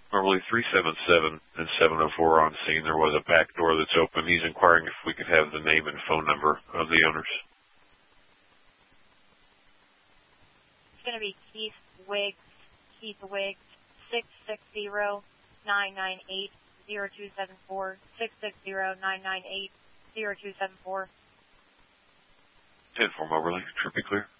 Normally 377 and 704 on scene. There was a back door that's open. He's inquiring if we could have the name and phone number of the owners. It's going to be Keith Wiggs, 660-998-0274, 660-998-0274. 10-4 Moberly, should be clear.